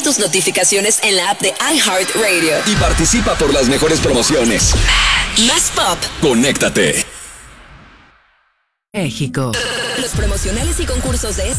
tus notificaciones en la app de iHeartRadio. Y participa por las mejores promociones. Más pop. Conéctate. México. Los promocionales y concursos de